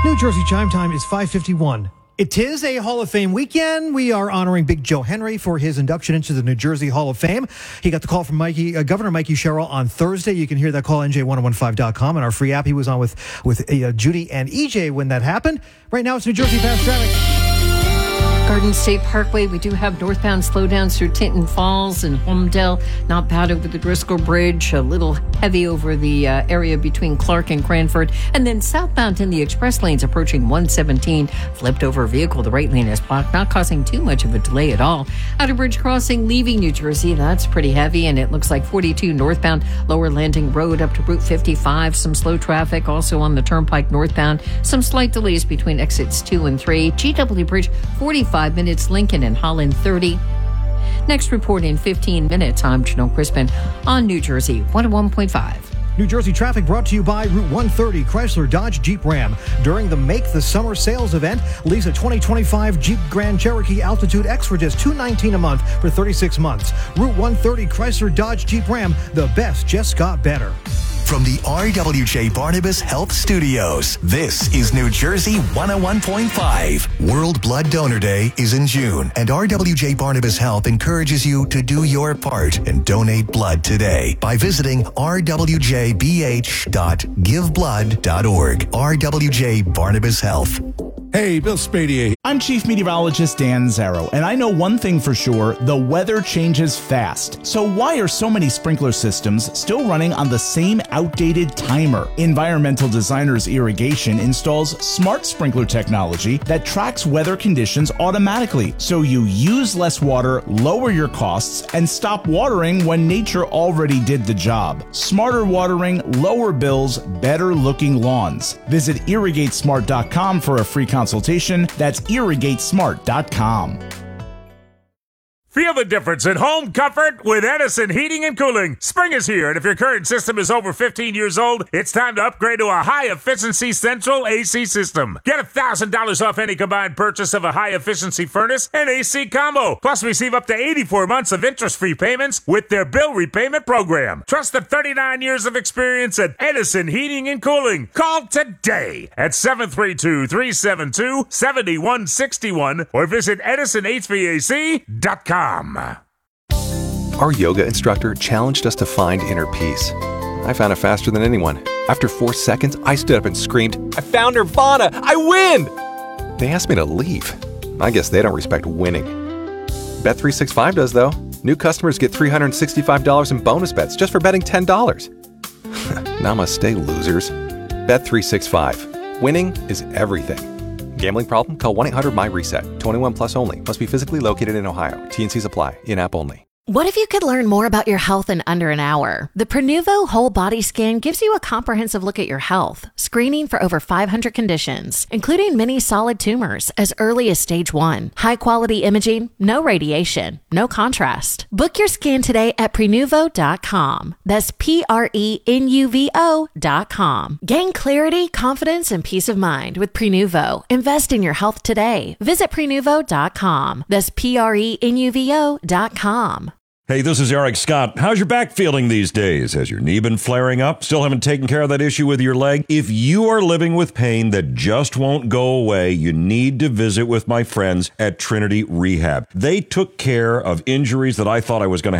New Jersey chime time is 5:51. It is a Hall of Fame weekend. We are honoring Big Joe Henry for his induction into the New Jersey Hall of Fame. He got the call from Governor Mikey Sherrill on Thursday. You can hear that call NJ1015.com and our free app. He was on with Judy and EJ when that happened. Right now it's New Jersey Fast Traffic. Garden State Parkway, we do have northbound slowdowns through Tinton Falls and Holmdel. Not bad over the Driscoll Bridge. A little heavy over the area between Clark and Cranford. And then southbound in the express lanes approaching 117. Flipped over vehicle. The right lane is blocked, not causing too much of a delay at all. Outer Bridge Crossing leaving New Jersey, that's pretty heavy. And it looks like 42 northbound Lower Landing Road up to Route 55. Some slow traffic also on the Turnpike northbound. Some slight delays between exits 2 and 3. GW Bridge 45 minutes, Lincoln and Holland 30. Next report in 15 minutes. I'm Janelle Crispin on New Jersey 101.5. New Jersey traffic brought to you by Route 130 Chrysler Dodge Jeep Ram. During the Make the Summer Sales event, lease a 2025 Jeep Grand Cherokee Altitude X for just $219 a month for 36 months. Route 130 Chrysler Dodge Jeep Ram, the best just got better. From the RWJ Barnabas Health Studios, this is New Jersey 101.5. World Blood Donor Day is in June, and RWJ Barnabas Health encourages you to do your part and donate blood today by visiting rwjbh.giveblood.org. RWJ Barnabas Health. Hey, Bill Spadier. I'm Chief Meteorologist Dan Zarrow, and I know one thing for sure, the weather changes fast. So why are so many sprinkler systems still running on the same outdated timer? Environmental Designers Irrigation installs smart sprinkler technology that tracks weather conditions automatically, so you use less water, lower your costs, and stop watering when nature already did the job. Smarter watering, lower bills, better looking lawns. Visit irrigatesmart.com for a free consultation. That's irrigatesmart.com. Feel the difference in home comfort with Edison Heating and Cooling. Spring is here, and if your current system is over 15 years old, it's time to upgrade to a high-efficiency central AC system. Get $1,000 off any combined purchase of a high-efficiency furnace and AC combo. Plus, receive up to 84 months of interest-free payments with their bill repayment program. Trust the 39 years of experience at Edison Heating and Cooling. Call today at 732-372-7161 or visit edisonhvac.com. Our yoga instructor challenged us to find inner peace. I found it faster than anyone. After 4 seconds, I stood up and screamed, "I found Nirvana! I win!" They asked me to leave. I guess they don't respect winning. Bet365 does, though. New customers get $365 in bonus bets just for betting $10. Namaste, losers. Bet365. Winning is everything. Gambling problem? Call 1-800-MY-RESET. 21 plus only. Must be physically located in Ohio. T&Cs apply. In-app only. What if you could learn more about your health in under an hour? The Prenuvo Whole Body Scan gives you a comprehensive look at your health, screening for over 500 conditions, including many solid tumors as early as stage 1. High-quality imaging, no radiation, no contrast. Book your scan today at Prenuvo.com. That's Prenuvo.com. Gain clarity, confidence, and peace of mind with Prenuvo. Invest in your health today. Visit Prenuvo.com. That's Prenuvo.com. Hey, this is Eric Scott. How's your back feeling these days? Has your knee been flaring up? Still haven't taken care of that issue with your leg? If you are living with pain that just won't go away, you need to visit with my friends at Trinity Rehab. They took care of injuries that I thought I was going to